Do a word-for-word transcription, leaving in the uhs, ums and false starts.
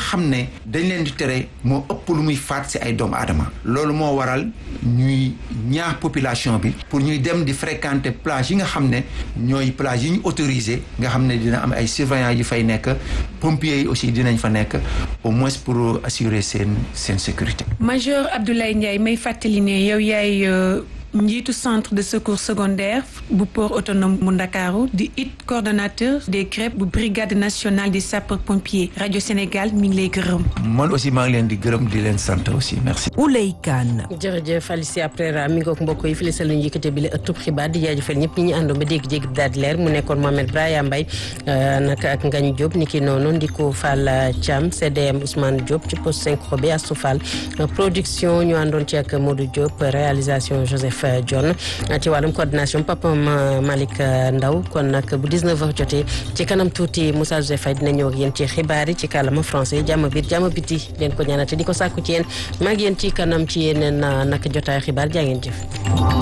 xam ne dañ leen di tere moo ëpp lu muy faat ci ay doomu aadama loolu moo waral ñuy ñaax population bi pour ñuy dem di fréquenter plage yi nga xam ne ñooy plage yi ñu autorisé nga xam ne dina am ay surveillants yu fay nekk pompiers yi aussi dinañ fa nekk au moins pour assurer seen seen sécurité. Major Abdoulaye Ndiaye may fàttali ne yow yaay njiitu centre de secours secondaire bu port autonome bu Ndakaaru di it coordonnateur des crêpes bu brigade nationale des sapeurs pompiers rajo Sénégal mi ngi lay gërëm. man aussi maa ngi leen di gërëm di leen sant aussi merci. Ouleye Kane. jërëjëf Alicia après ra mi ngoog mbokk yi fi la sa lu ñu yëkkate bi la ëttub xibaar di jaajëfal ñëpp ñi ñu àndoon ba dégg-jéggi bi daal di leer mu nekkoon Mohamed Braya Mbaye naka ak Ngagne Diop ni ki noonu Ndiko Fall Thiam C D M Ousmane Diop ci poste synchro bi Astou Fall production ñu àndoon ci ak Modou Diop réalisation Joseph John ci wàllum coordination Papa Malick Ndaw kon nag bu dix-neuf heures jotee ci kanam tuuti Moussa Joseph Faye dina ñëw ak yéen ci xibaar yi ci kàllaama français jàmm biir jàmm biti leen ko ñaanate di ko sàkku ci yéen maa ngi yéen ci kanam ci yeneen nag jotaay xibaar jaa ngeen jëf.